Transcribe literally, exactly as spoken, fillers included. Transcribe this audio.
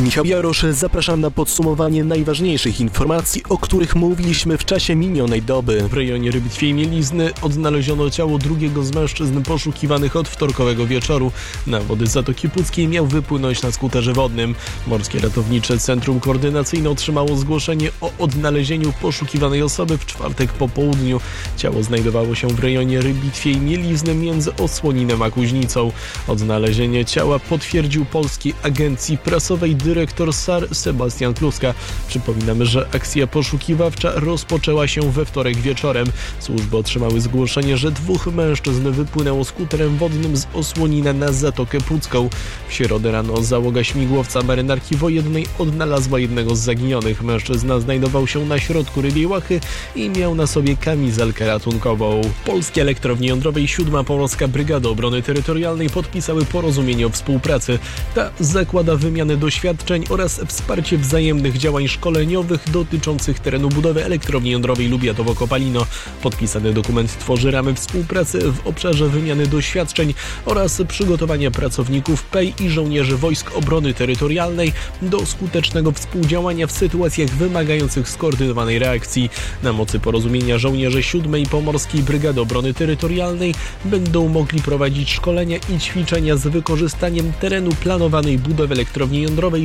Michał Jarosz, zapraszam na podsumowanie najważniejszych informacji, o których mówiliśmy w czasie minionej doby. W rejonie Rybitwiej Mielizny odnaleziono ciało drugiego z mężczyzn poszukiwanych od wtorkowego wieczoru. Na wody Zatoki Puckiej miał wypłynąć na skuterze wodnym. Morskie Ratownicze Centrum Koordynacyjne otrzymało zgłoszenie o odnalezieniu poszukiwanej osoby w czwartek po południu. Ciało znajdowało się w rejonie Rybitwiej Mielizny między Osłoninem a Kuźnicą. Odnalezienie ciała potwierdził Polskiej Agencji Prasowej dyrektor S A R Sebastian Kluska. Przypominamy, że akcja poszukiwawcza rozpoczęła się we wtorek wieczorem. Służby otrzymały zgłoszenie, że dwóch mężczyzn wypłynęło skuterem wodnym z Osłonina na Zatokę Pucką. W środę rano załoga śmigłowca Marynarki Wojennej odnalazła jednego z zaginionych. Mężczyzna znajdował się na środku Rybiej Łachy i miał na sobie kamizelkę ratunkową. Polskie Elektrownie Jądrowej i siódma Pomorska Brygada Obrony Terytorialnej podpisały porozumienie o współpracy. Ta zakłada wymianę doświadczeń oraz wsparcie wzajemnych działań szkoleniowych dotyczących terenu budowy elektrowni jądrowej Lubiatowo-Kopalino. Podpisany dokument tworzy ramy współpracy w obszarze wymiany doświadczeń oraz przygotowania pracowników P E I i żołnierzy Wojsk Obrony Terytorialnej do skutecznego współdziałania w sytuacjach wymagających skoordynowanej reakcji. Na mocy porozumienia żołnierze siódmej Pomorskiej Brygady Obrony Terytorialnej będą mogli prowadzić szkolenia i ćwiczenia z wykorzystaniem terenu planowanej budowy elektrowni jądrowej